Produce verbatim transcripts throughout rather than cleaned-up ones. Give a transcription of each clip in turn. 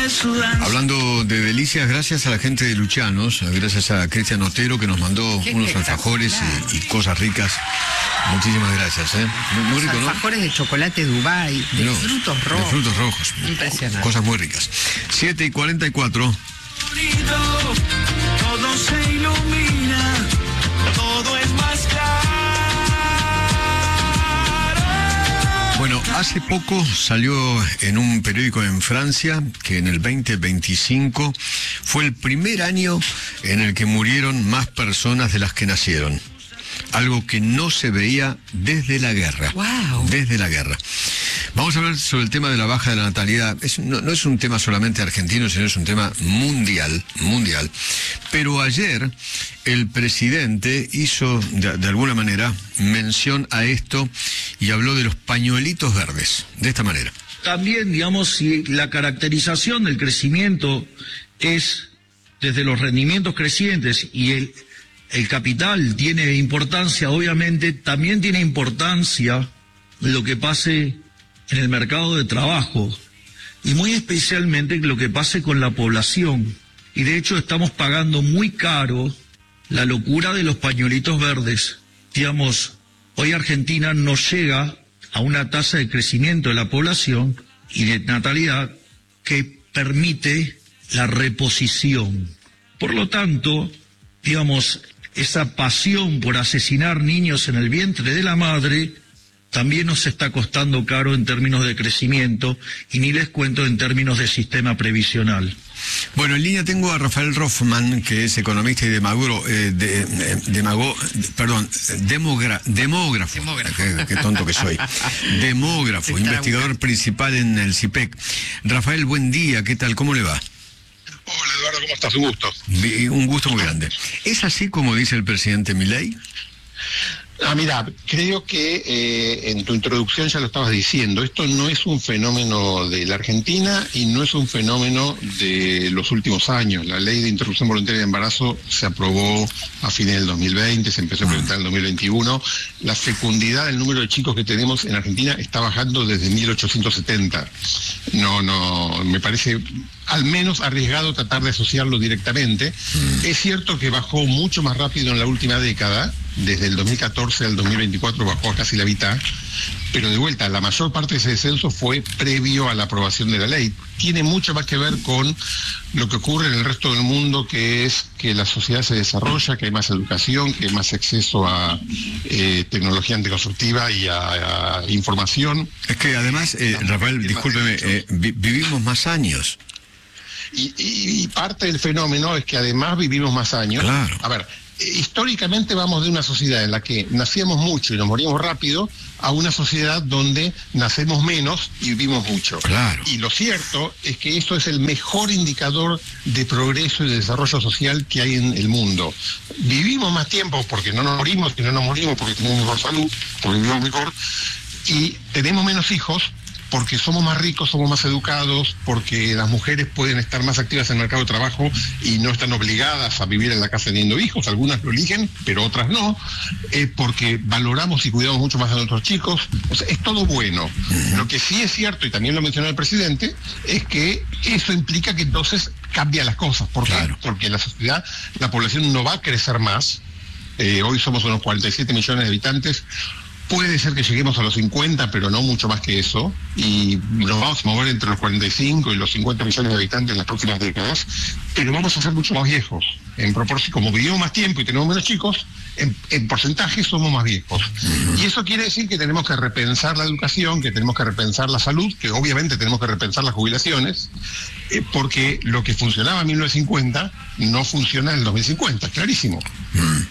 Hablando de delicias, gracias a la gente de Lucianos, gracias a Cristian Otero que nos mandó Qué unos alfajores y, y cosas ricas. Muchísimas gracias, ¿eh? Muy, muy rico, ¿no? Alfajores de chocolate Dubái, de No, frutos rojos. De frutos rojos. Impresionante. Cosas muy ricas. siete y cuarenta y cuatro. Todo se ilumina, todo es más claro. Bueno, hace poco salió en un periódico en Francia que en el veinte veinticinco fue el primer año en el que murieron más personas de las que nacieron. Algo que no se veía desde la guerra. Wow. Desde la guerra. Vamos a hablar sobre el tema de la baja de la natalidad. Es, no, no es un tema solamente argentino, sino es un tema mundial, mundial. Pero ayer el presidente hizo, de, de alguna manera, mención a esto y habló de los pañuelitos verdes, de esta manera. También, digamos, si la caracterización del crecimiento es desde los rendimientos crecientes y el, el capital tiene importancia, obviamente, también tiene importancia lo que pase en el mercado de trabajo y muy especialmente lo que pase con la población. Y de hecho estamos pagando muy caro la locura de los pañuelitos verdes. Digamos, hoy Argentina no llega a una tasa de crecimiento de la población y de natalidad que permite la reposición. Por lo tanto, digamos, esa pasión por asesinar niños en el vientre de la madre también nos está costando caro en términos de crecimiento y ni les cuento en términos de sistema previsional. Bueno, en línea tengo a Rafael Rothman, que es economista y demagogo, eh, de, de, demago, perdón, demogra, demógrafo, demógrafo. Qué, qué tonto que soy, demógrafo, investigador principal en el CIPEC. Rafael, buen día, ¿qué tal? ¿Cómo le va? Hola Eduardo, ¿cómo estás? Un gusto. Un gusto muy grande. ¿Es así como dice el presidente Milei? Ah, mira, creo que eh, en tu introducción ya lo estabas diciendo, esto no es un fenómeno de la Argentina y no es un fenómeno de los últimos años. La ley de interrupción voluntaria de embarazo se aprobó a fines del dos mil veinte, se empezó a implementar en el dos mil veintiuno. La fecundidad del número de chicos que tenemos en Argentina está bajando desde mil ochocientos setenta. No, no, me parece al menos arriesgado tratar de asociarlo directamente. Mm. Es cierto que bajó mucho más rápido en la última década, desde el dos mil catorce al dos mil veinticuatro bajó a casi la mitad, pero de vuelta, la mayor parte de ese descenso fue previo a la aprobación de la ley. Tiene mucho más que ver con lo que ocurre en el resto del mundo, que es que la sociedad se desarrolla, que hay más educación, que hay más acceso a eh, tecnología anticonceptiva y a, a información. Es que además, eh, Rafael, discúlpeme, eh, vi vivimos más años. Y, y, y parte del fenómeno es que además vivimos más años. Claro. A ver, históricamente vamos de una sociedad en la que nacíamos mucho y nos moríamos rápido a una sociedad donde nacemos menos y vivimos mucho. Claro. Y lo cierto es que esto es el mejor indicador de progreso y de desarrollo social que hay en el mundo. Vivimos más tiempo porque no nos morimos y no nos morimos porque tenemos mejor salud, porque vivimos mejor, y tenemos menos hijos porque somos más ricos, somos más educados, porque las mujeres pueden estar más activas en el mercado de trabajo y no están obligadas a vivir en la casa teniendo hijos, algunas lo eligen, pero otras no, eh, porque valoramos y cuidamos mucho más a nuestros chicos. O sea, es todo bueno. Lo que sí es cierto, y también lo mencionó el presidente, es que eso implica que entonces cambian las cosas. ¿Por qué? Claro. Porque la sociedad, la población no va a crecer más. Eh, hoy somos unos cuarenta y siete millones de habitantes. Puede ser que lleguemos a los cincuenta, pero no mucho más que eso, y nos vamos a mover entre los cuarenta y cinco y los cincuenta millones de habitantes en las próximas décadas, pero vamos a ser mucho más viejos. En proporción, como vivimos más tiempo y tenemos menos chicos, en, en porcentaje somos más viejos. Y eso quiere decir que tenemos que repensar la educación, que tenemos que repensar la salud, que obviamente tenemos que repensar las jubilaciones, eh, porque lo que funcionaba en mil novecientos cincuenta no funciona en el dos mil cincuenta, clarísimo. Mm.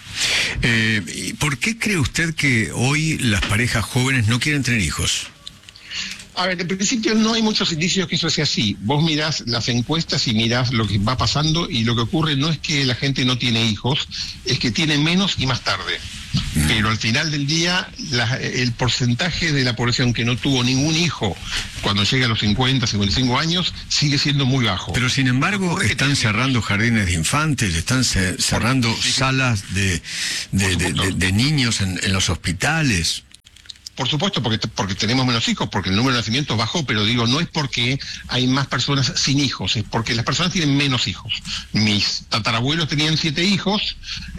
Eh, ¿Por qué cree usted que hoy las parejas jóvenes no quieren tener hijos? A ver, en principio no hay muchos indicios que eso sea así. Vos mirás las encuestas y mirás lo que va pasando, y lo que ocurre no es que la gente no tiene hijos, es que tiene menos y más tarde. Pero al final del día, la, el porcentaje de la población que no tuvo ningún hijo cuando llega a los cincuenta, cincuenta y cinco años sigue siendo muy bajo. Pero sin embargo están cerrando jardines de infantes, están cerrando salas de, de, de, de, de niños en, en los hospitales. Por supuesto, porque, porque tenemos menos hijos, porque el número de nacimientos bajó, pero digo, no es porque hay más personas sin hijos, es porque las personas tienen menos hijos. Mis tatarabuelos tenían siete hijos,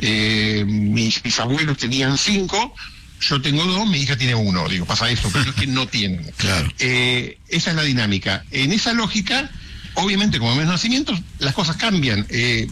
eh, mis bisabuelos tenían cinco, yo tengo dos, mi hija tiene uno, digo, pasa eso, pero es que no tienen. Claro. Eh, esa es la dinámica. En esa lógica, obviamente, como menos nacimientos, las cosas cambian. Eh,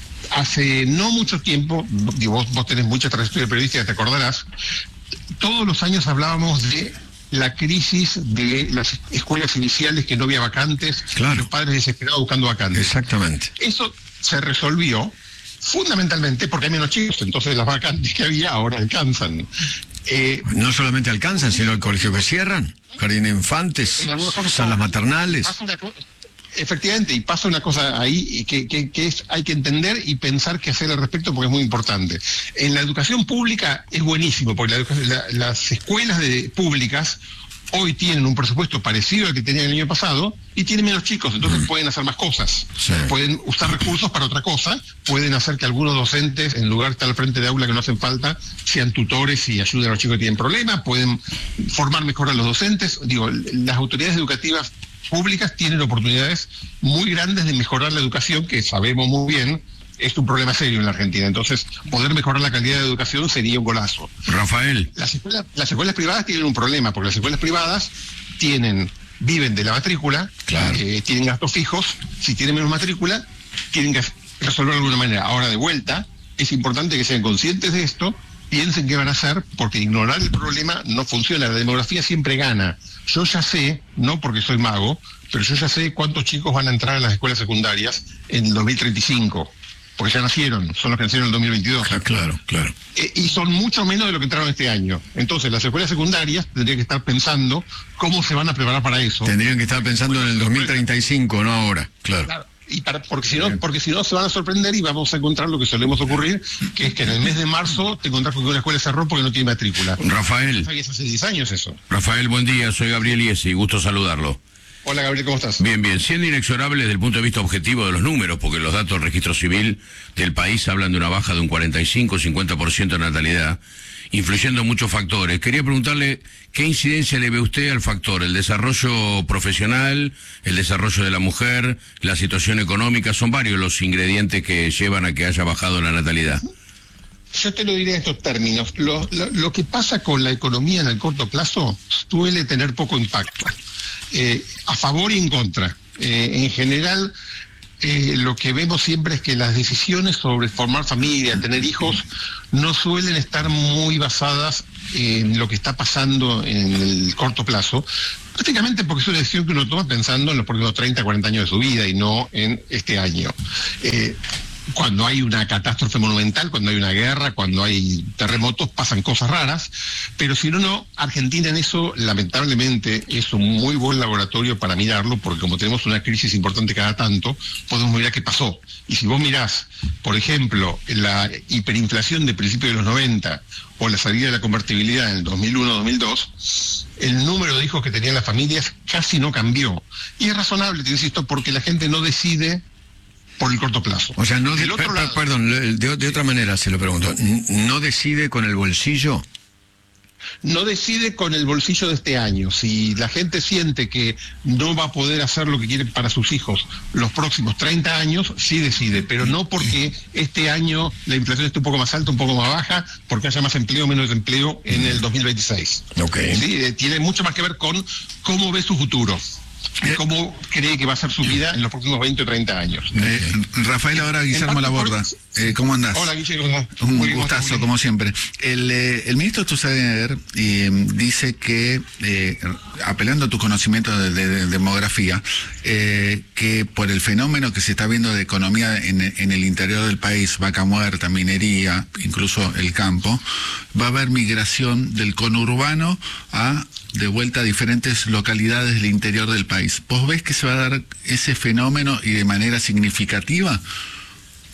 hace no mucho tiempo, digo, vos, vos tenés mucha trayectoria periodística, te acordarás, todos los años hablábamos de la crisis de las escuelas iniciales, que no había vacantes, claro. Los padres desesperados buscando vacantes. Exactamente. Eso se resolvió fundamentalmente porque hay menos chicos, entonces las vacantes que había ahora alcanzan. Eh, no solamente alcanzan, sino el colegio que cierran, jardín de infantes, salas maternales. Pasa una cosa, efectivamente, y pasa una cosa ahí que, que, que es, hay que entender y pensar qué hacer al respecto, porque es muy importante. En la educación pública es buenísimo, porque la educación, la, las escuelas de, públicas hoy tienen un presupuesto parecido al que tenían el año pasado y tienen menos chicos, entonces mm. pueden hacer más cosas. Sí. Pueden usar recursos para otra cosa, pueden hacer que algunos docentes, en lugar de estar al frente de aula que no hacen falta, sean tutores y ayuden a los chicos que tienen problemas, pueden formar mejor a los docentes. Digo, las autoridades educativas públicas tienen oportunidades muy grandes de mejorar la educación, que sabemos muy bien es un problema serio en la Argentina. Entonces, poder mejorar la calidad de educación sería un golazo. Rafael. Las escuelas, las escuelas privadas tienen un problema, porque las escuelas privadas tienen, viven de la matrícula, claro. eh, tienen gastos fijos, si tienen menos matrícula, tienen que resolverlo de alguna manera. Ahora, de vuelta, es importante que sean conscientes de esto, piensen qué van a hacer, porque ignorar el problema no funciona. La demografía siempre gana. Yo ya sé, no porque soy mago, pero yo ya sé cuántos chicos van a entrar a las escuelas secundarias en el dos mil treinta y cinco. Porque ya nacieron, son los que nacieron en el dos mil veintidós. Ah, claro, claro. Eh, y son mucho menos de lo que entraron este año. Entonces, las escuelas secundarias tendrían que estar pensando cómo se van a preparar para eso. Tendrían que estar pensando en el dos mil treinta y cinco, no ahora, claro. Claro. Y para, porque si no, porque si no se van a sorprender y vamos a encontrar lo que solemos ocurrir, que es que en el mes de marzo te encontrás con que una escuela cerró porque no tiene matrícula. Rafael. ¿Sabías hace diez años eso? Rafael, buen día, soy Gabriel Iesi, gusto saludarlo. Hola Gabriel, ¿cómo estás? Bien, bien, siendo inexorable desde el punto de vista objetivo de los números, porque los datos del registro civil del país hablan de una baja de un cuarenta y cinco, cincuenta por ciento de natalidad, influyendo muchos factores. Quería preguntarle qué incidencia le ve usted al factor, el desarrollo profesional, el desarrollo de la mujer, la situación económica, son varios los ingredientes que llevan a que haya bajado la natalidad. Yo te lo diré en estos términos. Lo, lo, lo que pasa con la economía en el corto plazo suele tener poco impacto. Eh, a favor y en contra. Eh, en general, eh, lo que vemos siempre es que las decisiones sobre formar familia, tener hijos, no suelen estar muy basadas en lo que está pasando en el corto plazo, prácticamente porque es una decisión que uno toma pensando en los próximos treinta, cuarenta años de su vida y no en este año. Eh, Cuando hay una catástrofe monumental, cuando hay una guerra, cuando hay terremotos, pasan cosas raras, pero si no, no, Argentina en eso, lamentablemente, es un muy buen laboratorio para mirarlo, porque como tenemos una crisis importante cada tanto, podemos mirar qué pasó. Y si vos mirás, por ejemplo, la hiperinflación de principios de los noventa, o la salida de la convertibilidad en el dos mil uno dos mil dos, el número de hijos que tenían las familias casi no cambió. Y es razonable, te insisto, porque la gente no decide por el corto plazo. O sea, no de, otro per, lado, perdón, de, de otra manera se lo pregunto, ¿no decide con el bolsillo? No decide con el bolsillo de este año. Si la gente siente que no va a poder hacer lo que quiere para sus hijos los próximos treinta años, sí decide, pero no porque este año la inflación esté un poco más alta, un poco más baja, porque haya más empleo o menos empleo en el dos mil veintiséis. Okay. Sí, tiene mucho más que ver con cómo ve su futuro. ¿Cómo cree que va a ser su vida en los próximos veinte o treinta años? Eh, Rafael, ahora Guillermo Laborda. Eh, ¿Cómo andás? Hola, Guillermo. Un muy gustazo, bien. como siempre. El, eh, el ministro Sturzenegger eh, dice que, eh, apelando a tu conocimiento de, de, de demografía, eh, que por el fenómeno que se está viendo de economía en, en el interior del país, vaca muerta, minería, incluso el campo, va a haber migración del conurbano a de vuelta a diferentes localidades del interior del país. ¿Vos ves que se va a dar ese fenómeno y de manera significativa?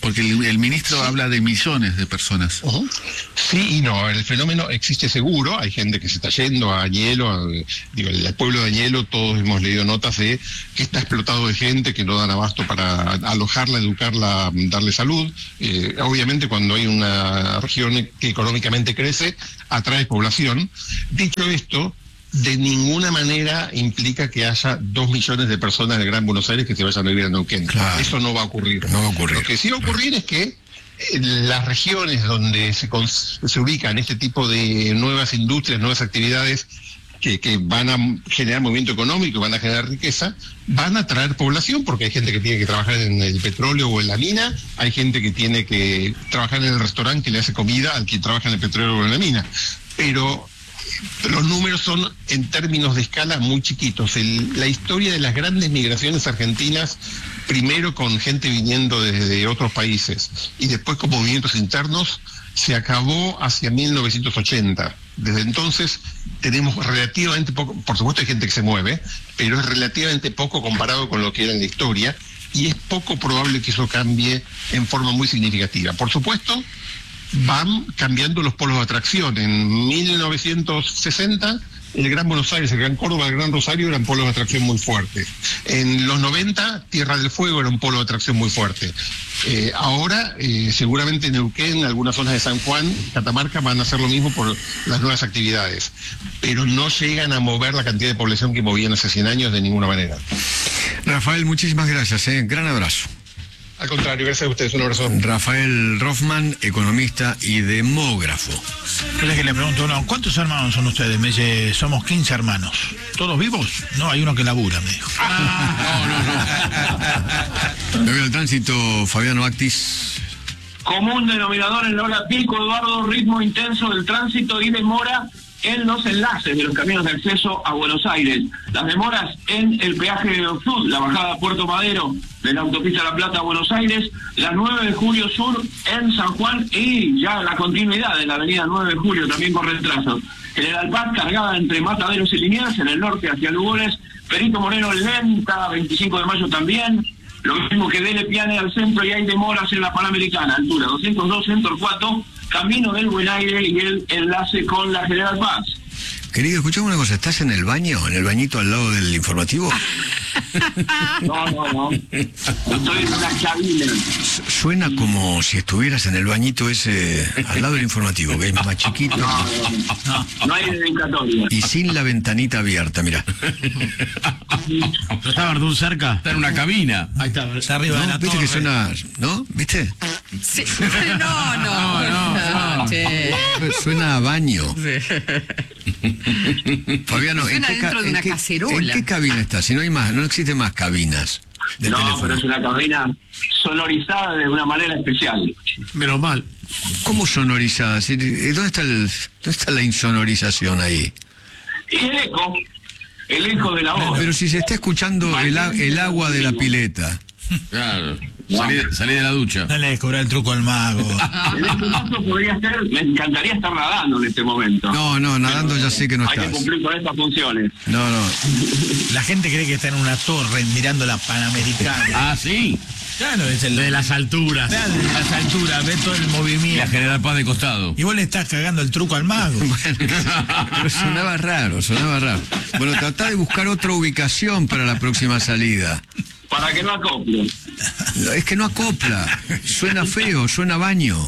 Porque el, el ministro sí. habla de millones de personas. Uh-huh. Sí y no, el fenómeno existe seguro, hay gente que se está yendo a Añelo, a, digo, el pueblo de Añelo, todos hemos leído notas de que está explotado de gente, que no dan abasto para alojarla, educarla, darle salud. Eh, obviamente cuando hay una región que económicamente crece, atrae población. Dicho esto, de ninguna manera implica que haya dos millones de personas en el Gran Buenos Aires que se vayan a vivir a Neuquén. Claro. Eso no va a ocurrir. No va a ocurrir. Lo que sí va a ocurrir es que en las regiones donde se, se ubican este tipo de nuevas industrias, nuevas actividades que, que van a generar movimiento económico, van a generar riqueza, van a atraer población, porque hay gente que tiene que trabajar en el petróleo o en la mina, hay gente que tiene que trabajar en el restaurante que le hace comida al que trabaja en el petróleo o en la mina. Pero los números son, en términos de escala, muy chiquitos. El, la historia de las grandes migraciones argentinas, primero con gente viniendo desde otros países y después con movimientos internos, se acabó hacia mil novecientos ochenta. Desde entonces tenemos relativamente poco, por supuesto hay gente que se mueve, pero es relativamente poco comparado con lo que era en la historia, y es poco probable que eso cambie en forma muy significativa. Por supuesto, van cambiando los polos de atracción. En mil novecientos sesenta, el Gran Buenos Aires, el Gran Córdoba, el Gran Rosario eran polos de atracción muy fuertes. En los noventa, Tierra del Fuego era un polo de atracción muy fuerte. Eh, ahora, eh, seguramente Neuquén, algunas zonas de San Juan, Catamarca van a hacer lo mismo por las nuevas actividades. Pero no llegan a mover la cantidad de población que movían hace cien años de ninguna manera. Rafael, muchísimas gracias. ¿eh? Gran abrazo. Al contrario, gracias a ustedes, un abrazo. Rafael Rothman, economista y demógrafo. Yo le, que le pregunto a uno, ¿cuántos hermanos son ustedes? Me dice, somos quince hermanos. ¿Todos vivos? No, hay uno que labura, me dijo. Ah, no, no, no. Me voy al tránsito, Fabiano Actis. Común denominador en la hora pico, Eduardo, ritmo intenso del tránsito y demora en los enlaces de los caminos de acceso a Buenos Aires. Las demoras en el peaje de Sud, la bajada a Puerto Madero de la autopista La Plata a Buenos Aires, la nueve de julio Sur en San Juan y ya la continuidad de la avenida nueve de julio también con retrasos. General Paz cargada entre Mataderos y Liniers, en el norte hacia Lugones, Perito Moreno lenta, veinticinco de mayo también, lo mismo que Dele Piane al centro, y hay demoras en la Panamericana, altura doscientos dos en Torcuato, camino del Buen Aire y el enlace con la General Paz. Querido, escuchame una cosa, ¿estás en el baño, en el bañito al lado del informativo? No, no, no. Estoy en una cabina. Suena como si estuvieras en el bañito ese al lado del informativo, que es más chiquito. No, no, no, no hay dedicatoria. Y sin la ventanita abierta, mira. ¿No está Verdún cerca? Está en una cabina. Ahí está, está arriba ¿No? de la ¿Viste torre? que suena, ¿no? ¿Viste? Sí. No, no, no, no, che. Suena a baño. Sí. Fabiano, Suena ¿en qué, dentro de en una qué- cacerola. ¿en qué cabina estás? Si no hay más, no existen más cabinas de No, teléfono. pero es una cabina sonorizada de una manera especial. Menos mal. ¿Cómo sonorizada? Si- ¿Dónde está, el, ¿Dónde está la insonorización ahí? Y el eco, el eco de la voz. Pero si se está escuchando el, a- el agua de la pileta. Claro. Salí, salí de la ducha. Dale a cobrar el truco al mago. En este caso podría ser, me encantaría estar nadando en este momento. No, no, nadando ya sé que no Hay que estás. cumplir con estas funciones. No, no. La gente cree que está en una torre mirando la Panamericana. Ah, sí. Claro, es el de las alturas. Claro, de las alturas, ve todo el Y la movimiento. General Paz de costado. Y vos le estás cagando el truco al mago. Pero sonaba raro, sonaba raro. Bueno, tratá de buscar otra ubicación para la próxima salida. Para que no acople. Es que no acopla. Suena feo, suena a baño.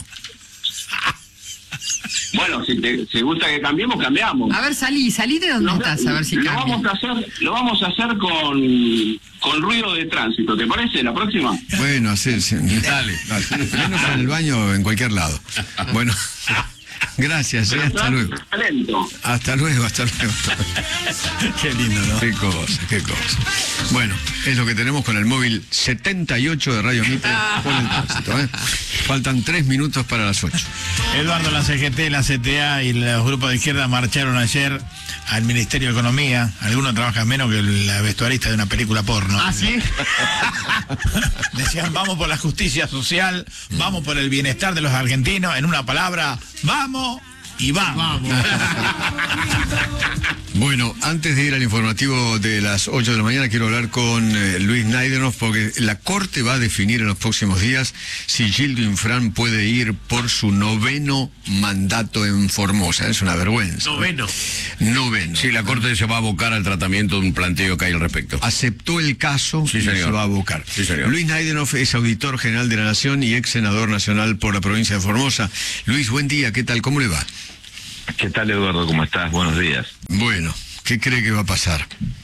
Bueno, si te si gusta que cambiemos, cambiamos. A ver, salí, salí de donde Lo- estás, a ver si lo cambia. vamos a hacer, lo vamos a hacer con, con ruido de tránsito, ¿te parece? La próxima. Bueno, así, sí. Dale. Menos en el baño, en cualquier lado. Bueno, gracias, ¿eh? Hasta luego. Talento. Hasta luego, hasta luego. Qué lindo, ¿no? Qué cosa, qué cosa. Bueno, es lo que tenemos con el móvil setenta y ocho de Radio Mitre con el tránsito, ¿eh? Faltan tres minutos para las ocho. Eduardo, la C G T, la C T A y los grupos de izquierda marcharon ayer al Ministerio de Economía. Algunos trabajan menos que la vestuarista de una película porno. ¿Ah, sí? Decían, vamos por la justicia social, vamos por el bienestar de los argentinos. En una palabra, vamos y vamos. Bueno, antes de ir al informativo de las ocho de la mañana, quiero hablar con eh, Luis Naidenov, porque la Corte va a definir en los próximos días si Gildo Infran puede ir por su noveno mandato en Formosa. Es una vergüenza. Noveno. Noveno. Sí, la Corte se va a abocar al tratamiento de un planteo que hay al respecto. Aceptó el caso Sí, y señor. se va a abocar. Sí, señor. Luis Naidenov es auditor general de la Nación y ex senador nacional por la provincia de Formosa. Luis, buen día, ¿qué tal? ¿Cómo le va? ¿Qué tal, Eduardo? ¿Cómo estás? Buenos días. Bueno, ¿qué cree que va a pasar?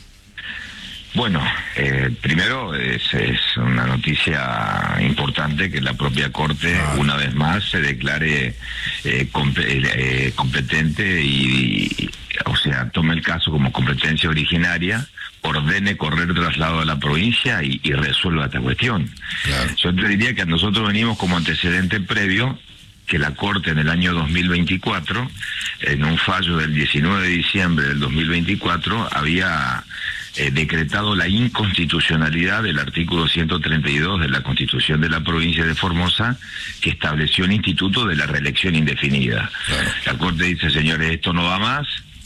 Bueno, eh, primero es, es una noticia importante que la propia Corte, ah. una vez más, se declare eh, comp eh, competente y, y, o sea, tome el caso como competencia originaria, ordene correr traslado a la provincia y, y resuelva esta cuestión. Claro. Yo te diría que nosotros venimos como antecedente previo que la Corte en el año dos mil veinticuatro, en un fallo del diecinueve de diciembre del dos mil veinticuatro, había eh, decretado la inconstitucionalidad del artículo ciento treinta y dos de la Constitución de la provincia de Formosa, que estableció el instituto de la reelección indefinida. Claro. La Corte dice, señores, esto no va más.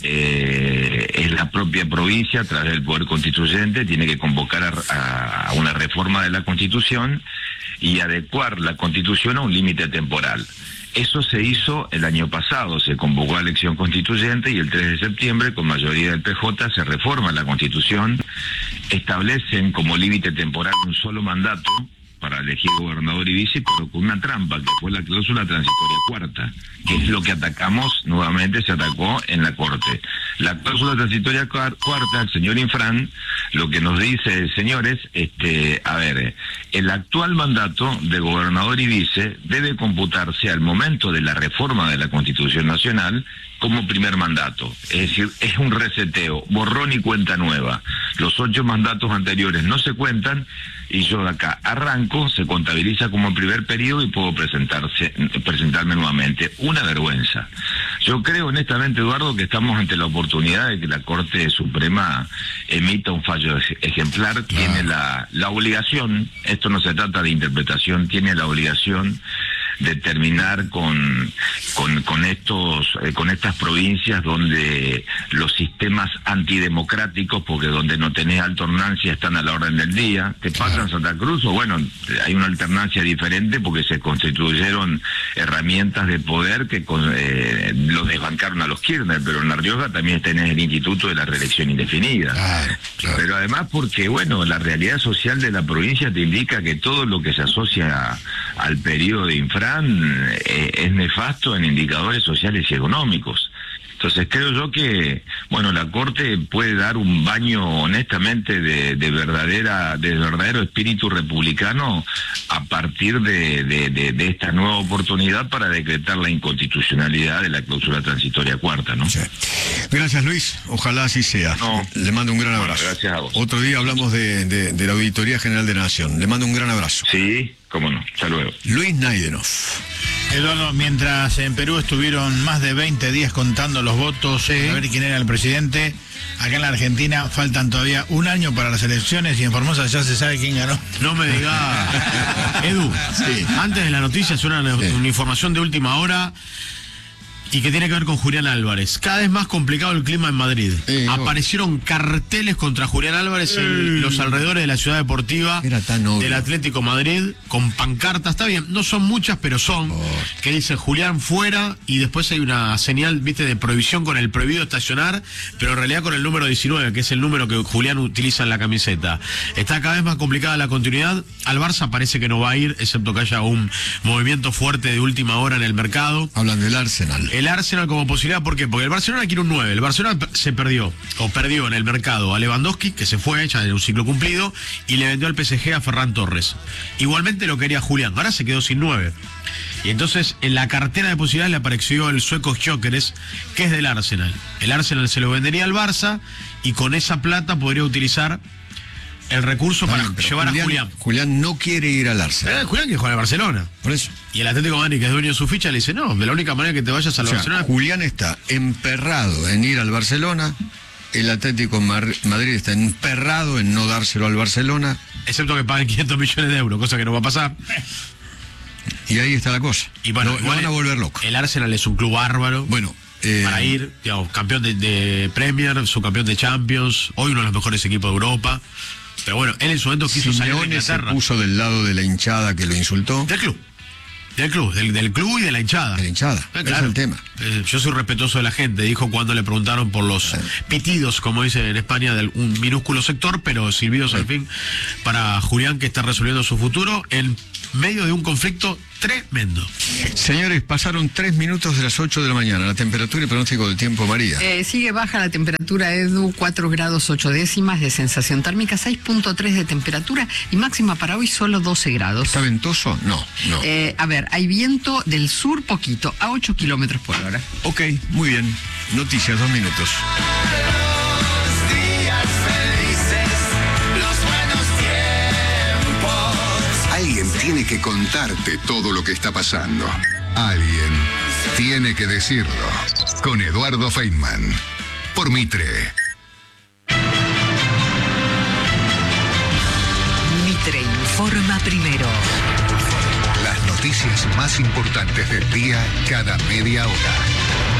Eh, es la propia provincia, a través del Poder Constituyente, tiene que convocar a, a, a una reforma de la Constitución y adecuar la Constitución a un límite temporal. Eso se hizo el año pasado, se convocó a elección constituyente y el tres de septiembre, con mayoría del P J, se reforma la Constitución, establecen como límite temporal un solo mandato para elegir gobernador y vice, pero con una trampa, que fue la cláusula transitoria cuarta, que es lo que atacamos, nuevamente se atacó en la Corte. La cláusula transitoria cuarta, el señor Infran, lo que nos dice, señores, este, a ver, el actual mandato de gobernador y vice debe computarse al momento de la reforma de la Constitución Nacional como primer mandato, es decir, es un reseteo, borrón y cuenta nueva. Los ocho mandatos anteriores no se cuentan y yo de acá arranco, se contabiliza como el primer periodo y puedo presentarse, presentarme nuevamente. Una vergüenza. Yo creo honestamente, Eduardo, que estamos ante la oportunidad de que la Corte Suprema emita un fallo ejemplar. Claro. Tiene la, la obligación, esto no se trata de interpretación, tiene la obligación de terminar con con con estos eh, con estas provincias donde los sistemas antidemocráticos, porque donde no tenés alternancia, están a la orden del día. ¿Qué pasa en Santa Cruz? O bueno, hay una alternancia diferente porque se constituyeron herramientas de poder que eh, los desbancaron a los Kirchner, pero en La Rioja también tenés el Instituto de la Reelección Indefinida. Claro, claro. Pero además porque, bueno, la realidad social de la provincia te indica que todo lo que se asocia a, al periodo de Infran eh, es nefasto en indicadores sociales y económicos. Entonces creo yo que, bueno, la Corte puede dar un baño honestamente de, de verdadera, de verdadero espíritu republicano a partir de, de, de, de esta nueva oportunidad para decretar la inconstitucionalidad de la cláusula transitoria cuarta, ¿no? Sí. Gracias, Luis. Ojalá así sea. No. Le mando un gran abrazo. Bueno, gracias a vos. Otro día hablamos de, de, de la Auditoría General de la Nación. Le mando un gran abrazo. Sí, cómo no. Hasta luego. Luis Naidenov. Eduardo, mientras en Perú estuvieron más de veinte días contando los votos, sí, a ver quién era el presidente, acá en la Argentina faltan todavía un año para las elecciones y en Formosa ya se sabe quién ganó. No me digas. Edu, sí, antes de la noticia suena una, sí, una información de última hora y que tiene que ver con Julián Álvarez. Cada vez más complicado el clima en Madrid. Eh, Aparecieron carteles contra Julián Álvarez eh. en los alrededores de la ciudad deportiva del Atlético Madrid, con pancartas, está bien, no son muchas, pero son, oh, que dicen Julián fuera, y después hay una señal, viste, de prohibición con el prohibido estacionar, pero en realidad con el número diecinueve, que es el número que Julián utiliza en la camiseta. Está cada vez más complicada la continuidad. Al Barça parece que no va a ir, excepto que haya un movimiento fuerte de última hora en el mercado. Hablan del Arsenal. El Arsenal como posibilidad, ¿por qué? Porque el Barcelona quiere un nueve. El Barcelona se perdió, o perdió en el mercado a Lewandowski, que se fue, ya en un ciclo cumplido, y le vendió al P S G a Ferran Torres. Igualmente lo quería Julián, ahora se quedó sin nueve. Y entonces en la cartera de posibilidades le apareció el sueco Gyökeres, que es del Arsenal. El Arsenal se lo vendería al Barça y con esa plata podría utilizar el recurso para no, llevar Julián, a Julián. Julián no quiere ir al Arsenal. Eh, Julián quiere jugar al Barcelona. Por eso. Y el Atlético de Madrid, que es dueño de su ficha, le dice, no, de la única manera que te vayas al, o sea, Barcelona. Julián está emperrado en ir al Barcelona, el Atlético de Madrid está emperrado en no dárselo al Barcelona. Excepto que paguen quinientos millones de euros, cosa que no va a pasar. Y ahí está la cosa. Y bueno, lo, lo van a volver loco. El Arsenal es un club bárbaro. Bueno, Eh, para ir, digamos, campeón de, de Premier, subcampeón de Champions, hoy uno de los mejores equipos de Europa. Pero bueno, él en su momento quiso salir de Simeone se Inglaterra. puso del lado de la hinchada que lo insultó. Del club. Del club, del, del club y de la hinchada. De la hinchada, Eh, ese es el tema. Eh, yo soy respetuoso de la gente, dijo cuando le preguntaron por los Sí. pitidos, como dicen en España, de un minúsculo sector, pero silbidos al fin para Julián, que está resolviendo su futuro en medio de un conflicto tremendo. Señores, pasaron tres minutos de las ocho de la mañana. La temperatura y pronóstico del tiempo, María. Eh, sigue baja la temperatura, Edu, cuatro grados ocho décimas de sensación térmica, seis punto tres de temperatura y máxima para hoy solo doce grados. ¿Está ventoso? No, no. Eh, a ver, hay viento del sur poquito, a ocho kilómetros por hora. Ok, muy bien. Noticias, dos minutos. Alguien tiene que contarte todo lo que está pasando. Alguien tiene que decirlo. Con Eduardo Feynman. Por Mitre. Mitre informa primero. Las noticias más importantes del día cada media hora.